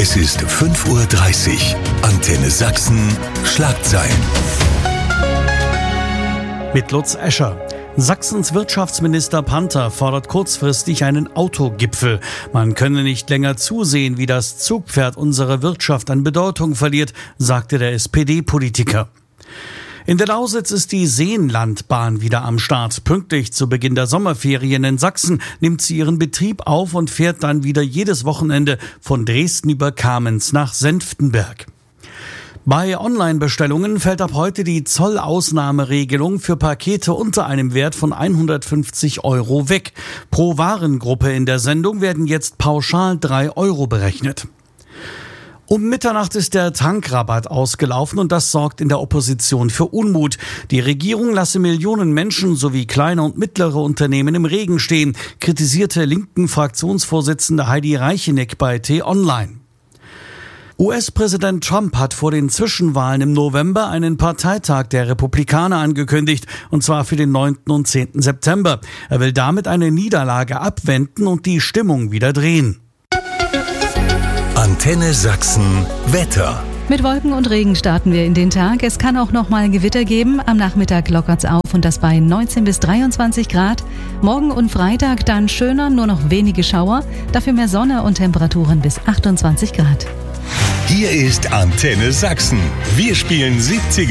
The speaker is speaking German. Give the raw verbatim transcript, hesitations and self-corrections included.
Es ist fünf Uhr dreißig. Antenne Sachsen, Schlagzeilen. Mit Lutz Escher. Sachsens Wirtschaftsminister Panther fordert kurzfristig einen Autogipfel. Man könne nicht länger zusehen, wie das Zugpferd unserer Wirtschaft an Bedeutung verliert, sagte der S P D-Politiker. In der Lausitz ist die Seenlandbahn wieder am Start. Pünktlich zu Beginn der Sommerferien in Sachsen nimmt sie ihren Betrieb auf und fährt dann wieder jedes Wochenende von Dresden über Kamenz nach Senftenberg. Bei Online-Bestellungen fällt ab heute die Zollausnahmeregelung für Pakete unter einem Wert von hundertfünfzig Euro weg. Pro Warengruppe in der Sendung werden jetzt pauschal drei Euro berechnet. Um Mitternacht ist der Tankrabatt ausgelaufen und das sorgt in der Opposition für Unmut. Die Regierung lasse Millionen Menschen sowie kleine und mittlere Unternehmen im Regen stehen, kritisierte linken Fraktionsvorsitzende Heidi Reicheneck bei T-Online. U S-Präsident Trump hat vor den Zwischenwahlen im November einen Parteitag der Republikaner angekündigt, und zwar für den neunten und zehnten September. Er will damit eine Niederlage abwenden und die Stimmung wieder drehen. Antenne Sachsen Wetter. Mit Wolken und Regen starten wir in den Tag. Es kann auch noch mal Gewitter geben. Am Nachmittag lockert's auf und das bei neunzehn bis dreiundzwanzig Grad. Morgen und Freitag dann schöner, nur noch wenige Schauer. Dafür mehr Sonne und Temperaturen bis achtundzwanzig Grad. Hier ist Antenne Sachsen. Wir spielen siebziger.